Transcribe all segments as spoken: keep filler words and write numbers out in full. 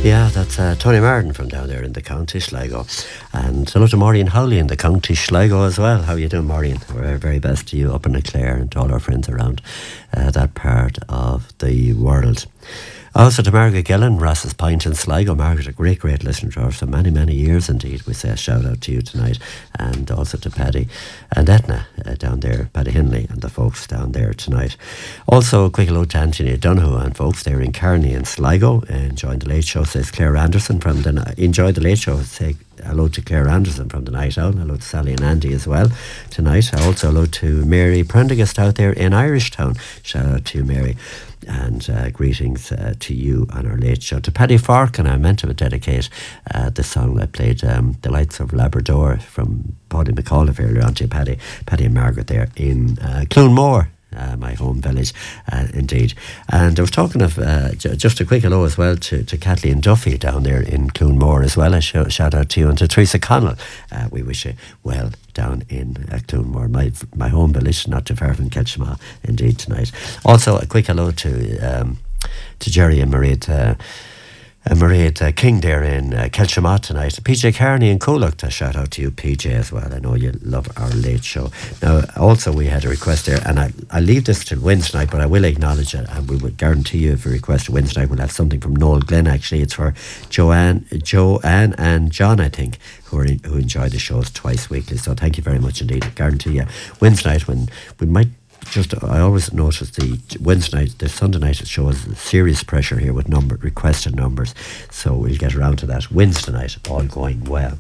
Yeah, that's uh, Tony Martin from down there in the County Sligo. And hello to Maureen Howley in the County Sligo as well. How are you doing, Maureen? We're very best to you up in the Clare and to all our friends around uh, that part of the world. Also to Margaret Gillen, Ross's Pint in Sligo. Margaret, a great, great listener to us for many, many years indeed. We say a shout out to you tonight. And also to Paddy and Etna uh, down there, Paddy Hinley and the folks down there tonight. Also a quick hello to Anthony Donoghue and folks there in Kearney and Sligo. Uh, enjoying the late show, says Claire Anderson from the... Enjoy the late show, say hello to Claire Anderson from the Night Owl. Hello to Sally and Andy as well tonight. Also hello to Mary Prendergast out there in Irishtown. Shout out to you, Mary. And uh, greetings uh, to you on our late show. To Paddy Farkin, I meant to dedicate uh, the song I played, um, The Lights of Labrador, from Paddy McAuliffe earlier on to you, Paddy, Paddy and Margaret there in uh, Cloonmore. Uh, my home village, uh, indeed. And I was talking of, uh, j- just a quick hello as well to, to Kathleen Duffy down there in Cloonmore as well. A sh- shout out to you, and to Teresa Connell. Uh, we wish you well down in uh, Cloonmore, my my home village, not too far from Ketchama, indeed, tonight. Also, a quick hello to um, to Jerry and Mairead, uh, uh, Mairead uh, King there in uh, Kelchamat tonight. P J Carney and Coolock, a shout out to you, P J, as well. I know you love our late show. Now, also, we had a request there, and I, I'll leave this till Wednesday night, but I will acknowledge it, and we would guarantee you if you request Wednesday night, we'll have something from Noel Glenn. Actually, it's for Joanne, Joanne and John, I think, who are in, who enjoy the shows twice weekly. So thank you very much indeed. I guarantee you, Wednesday night, when we might just, I always notice the Wednesday night, the Sunday night show is serious pressure here with number requested numbers. So we'll get around to that Wednesday night, all going well.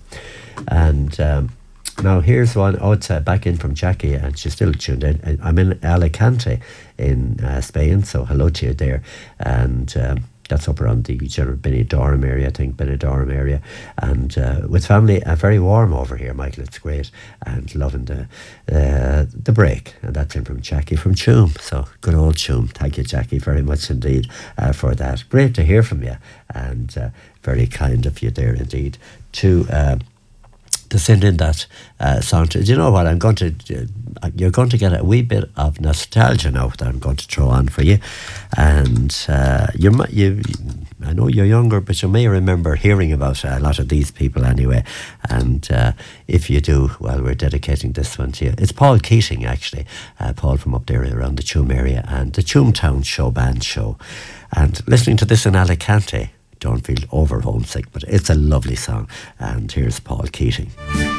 And um, now here's one. Oh, it's uh, back in from Jackie, and she's still tuned in. I'm in Alicante in uh, Spain, so hello to you there. And um, that's up around the general Benidorm area, I think, Benidorm area. And uh, with family, uh, very warm over here, Michael. It's great. And loving the uh, the break. And that's in from Jackie from Choom. So good old Choom. Thank you, Jackie, very much indeed uh, for that. Great to hear from you. And uh, very kind of you there indeed to... Uh, to send in that uh, song. Do you know what? I'm going to, uh, you're going to get a wee bit of nostalgia now that I'm going to throw on for you. And uh, you, you, I know you're younger, but you may remember hearing about a lot of these people anyway. And uh, if you do, well, we're dedicating this one to you. It's Paul Keating, actually. Uh, Paul from up there around the Choom area, and the Choom Town Show Band Show. And listening to this in Alicante, don't feel over homesick, but it's a lovely song. And here's Paul Keating.